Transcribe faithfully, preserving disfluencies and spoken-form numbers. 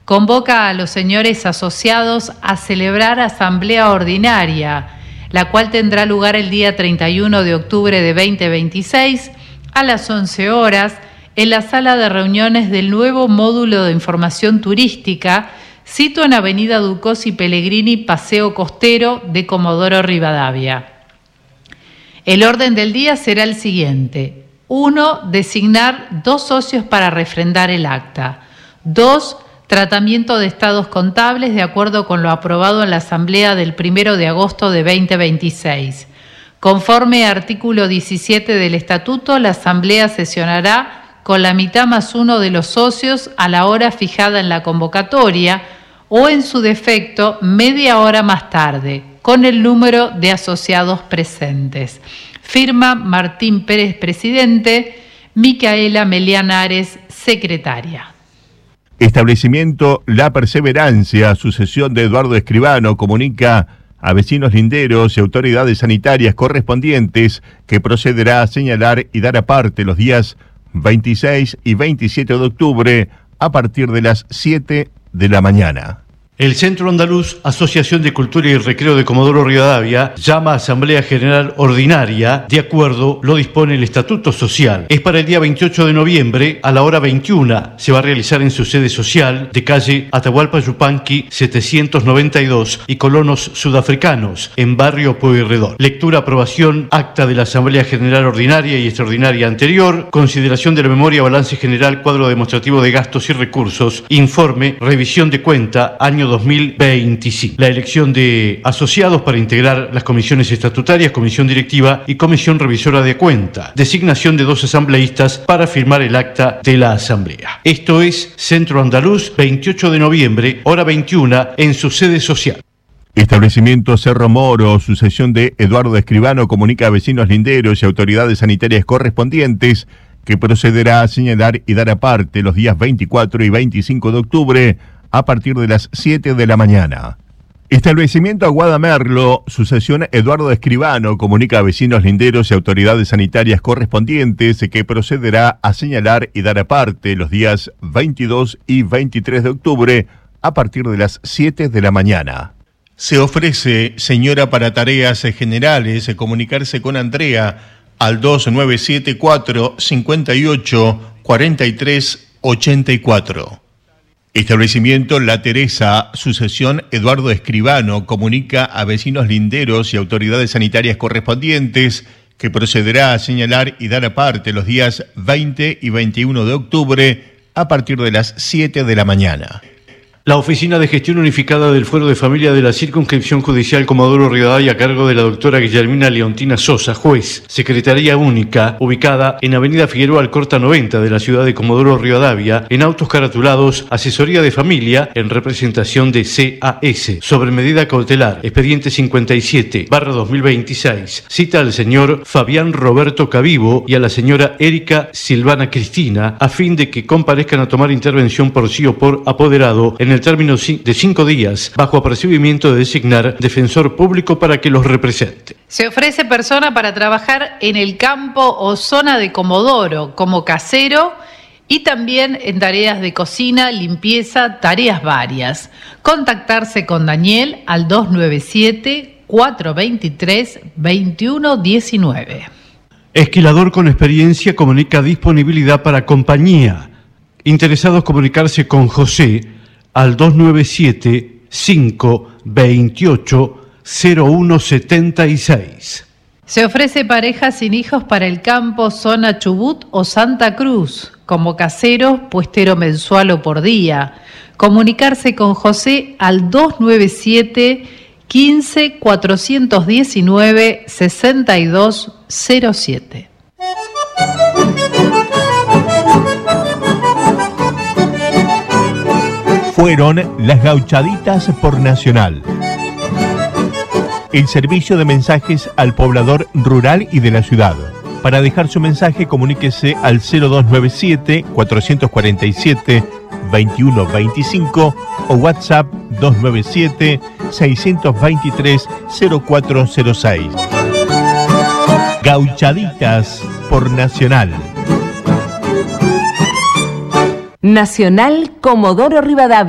convoca a los señores asociados a celebrar asamblea ordinaria, la cual tendrá lugar el día treinta y uno de octubre de veinte veintiséis a las once horas en la sala de reuniones del nuevo módulo de información turística, sito en Avenida Ducos y Pellegrini, Paseo Costero de Comodoro Rivadavia. El orden del día será el siguiente. uno. Designar dos socios para refrendar el acta. dos. Tratamiento de estados contables de acuerdo con lo aprobado en la Asamblea del primero de agosto de veinte veintiséis. Conforme a artículo diecisiete del Estatuto, la Asamblea sesionará con la mitad más uno de los socios a la hora fijada en la convocatoria o, en su defecto, media hora más tarde, con el número de asociados presentes. Firma Martín Pérez, presidente, Micaela Melián Ares, secretaria. Establecimiento La Perseverancia, sucesión de Eduardo Escribano, comunica a vecinos linderos y autoridades sanitarias correspondientes que procederá a señalar y dar aparte los días veintiséis y veintisiete de octubre a partir de las siete de la mañana. El Centro Andaluz, Asociación de Cultura y Recreo de Comodoro Rivadavia, llama a Asamblea General Ordinaria, de acuerdo lo dispone el Estatuto Social. Es para el día veintiocho de noviembre a la hora veintiuna. Se va a realizar en su sede social de calle Atahualpa Yupanqui setecientos noventa y dos y Colonos Sudafricanos, en barrio Pueyrredón. Lectura, aprobación, acta de la Asamblea General Ordinaria y Extraordinaria anterior, consideración de la memoria, balance general, cuadro demostrativo de gastos y recursos, informe, revisión de cuenta, año dos mil veinticinco. La elección de asociados para integrar las comisiones estatutarias, comisión directiva y comisión revisora de cuenta. Designación de dos asambleístas para firmar el acta de la asamblea. Esto es Centro Andaluz, veintiocho de noviembre, hora veintiuna, en su sede social. Establecimiento Cerro Moro, sucesión de Eduardo Escribano, comunica a vecinos linderos y autoridades sanitarias correspondientes que procederá a señalar y dar aparte los días veinticuatro y veinticinco de octubre a partir de las siete de la mañana. Establecimiento Aguada Merlo, sucesión Eduardo Escribano, comunica a vecinos linderos y autoridades sanitarias correspondientes que procederá a señalar y dar aparte los días veintidós y veintitrés de octubre a partir de las siete de la mañana. Se ofrece, señora, para tareas generales, comunicarse con Andrea al dos nueve siete cuatro, cinco ocho, cuatro tres ocho cuatro. Establecimiento La Teresa, sucesión Eduardo Escribano, comunica a vecinos linderos y autoridades sanitarias correspondientes que procederá a señalar y dar aparte los días veinte y veintiuno de octubre a partir de las siete de la mañana. La Oficina de Gestión Unificada del Fuero de Familia de la Circunscripción Judicial Comodoro Rivadavia, a cargo de la doctora Guillermina Leontina Sosa, juez, Secretaría Única, ubicada en Avenida Figueroa Alcorta noventa de la ciudad de Comodoro Rivadavia, en autos caratulados Asesoría de Familia en representación de C A S, sobre medida cautelar, expediente cincuenta y siete barra dos mil veintiséis, cita al señor Fabián Roberto Cavivo y a la señora Erika Silvana Cristina, a fin de que comparezcan a tomar intervención por sí o por apoderado en el término de cinco días, bajo apercibimiento de designar defensor público para que los represente. Se ofrece persona para trabajar en el campo o zona de Comodoro como casero y también en tareas de cocina, limpieza, tareas varias. Contactarse con Daniel al dos nueve siete, cuatro dos tres, dos uno uno nueve. Esquilador con experiencia comunica disponibilidad para compañía. Interesados comunicarse con José al dos nueve siete, cinco dos ocho, cero uno siete seis. Se ofrece pareja sin hijos para el campo, zona Chubut o Santa Cruz, como casero, puestero mensual o por día. Comunicarse con José al dos nueve siete, quince, cuatrocientos diecinueve, sesenta y dos cero siete. Fueron las Gauchaditas por Nacional. El servicio de mensajes al poblador rural y de la ciudad. Para dejar su mensaje, comuníquese al cero dos nueve siete, cuatro cuatro siete, dos uno dos cinco o WhatsApp dos nueve siete, seis dos tres, cero cuatro cero seis. Gauchaditas por Nacional. Nacional Comodoro Rivadavia.